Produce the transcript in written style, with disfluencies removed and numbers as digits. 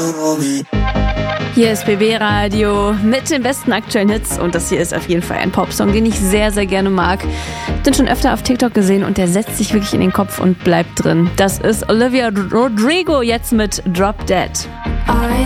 Hier ist BB Radio mit den besten aktuellen Hits und das hier ist auf jeden Fall ein Popsong, den ich sehr, sehr gerne mag. Ich habe den schon öfter auf TikTok gesehen und der setzt sich wirklich in den Kopf und bleibt drin. Das ist Olivia Rodrigo jetzt mit Drop Dead. I